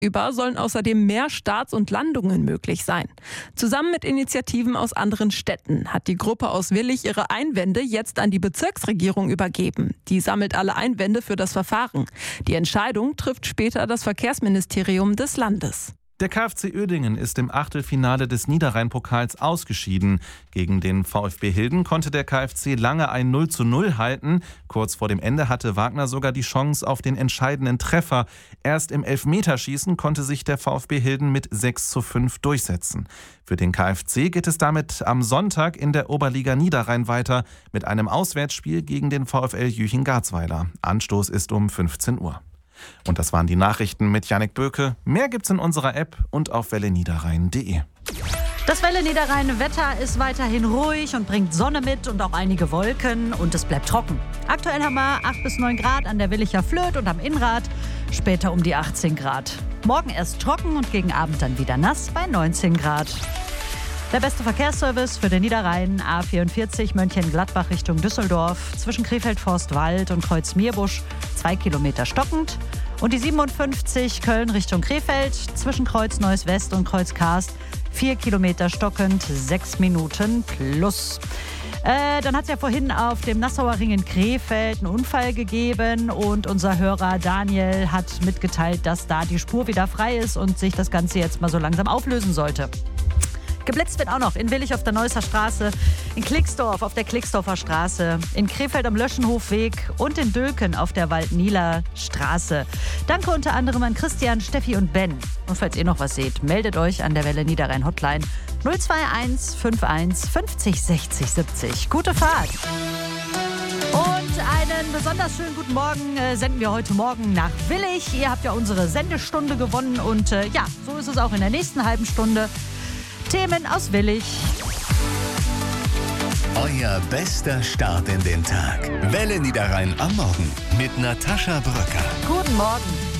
Über sollen außerdem mehr Starts und Landungen möglich sein. Zusammen mit Initiativen aus anderen Städten hat die Gruppe aus Willich ihre Einwände jetzt an die Bezirksregierung übergeben. Die sammelt alle Einwände für das Verfahren. Die Entscheidung trifft später das Verkehrsministerium des Landes. Der KfC Uerdingen ist im Achtelfinale des Niederrhein-Pokals ausgeschieden. Gegen den VfB Hilden konnte der KfC lange ein 0:0 halten. Kurz vor dem Ende hatte Wagner sogar die Chance auf den entscheidenden Treffer. Erst im Elfmeterschießen konnte sich der VfB Hilden mit 6:5 durchsetzen. Für den KfC geht es damit am Sonntag in der Oberliga Niederrhein weiter mit einem Auswärtsspiel gegen den VfL Jüchen-Garzweiler. Anstoß ist um 15 Uhr. Und das waren die Nachrichten mit Jannik Böke. Mehr gibt's in unserer App und auf welleniederrhein.de. Das Welle Niederrhein Wetter ist weiterhin ruhig und bringt Sonne mit und auch einige Wolken und es bleibt trocken. Aktuell haben wir 8 bis 9 Grad an der Willicher Flöth und am Innrad, später um die 18 Grad. Morgen erst trocken und gegen Abend dann wieder nass bei 19 Grad. Der beste Verkehrsservice für den Niederrhein, A44 Mönchengladbach Richtung Düsseldorf, zwischen Krefeld-Forstwald und Kreuz-Mierbusch, 2 Kilometer stockend. Und die 57 Köln Richtung Krefeld, zwischen Kreuz Neuss West und Kreuz Karst, 4 Kilometer stockend, 6 Minuten plus. Dann hat es ja vorhin auf dem Nassauer Ring in Krefeld einen Unfall gegeben und unser Hörer Daniel hat mitgeteilt, dass da die Spur wieder frei ist und sich das Ganze jetzt mal so langsam auflösen sollte. Geblitzt wird auch noch in Willich auf der Neusser Straße, in Klicksdorf auf der Klicksdorfer Straße, in Krefeld am Löschenhofweg und in Dülken auf der Waldnieler Straße. Danke unter anderem an Christian, Steffi und Ben. Und falls ihr noch was seht, meldet euch an der Welle Niederrhein Hotline 021 51 50 60 70. Gute Fahrt! Und einen besonders schönen guten Morgen senden wir heute Morgen nach Willich. Ihr habt ja unsere Sendestunde gewonnen und ja, so ist es auch in der nächsten halben Stunde. Themen aus Willich. Euer bester Start in den Tag. Welle Niederrhein am Morgen mit Natascha Bröcker. Guten Morgen.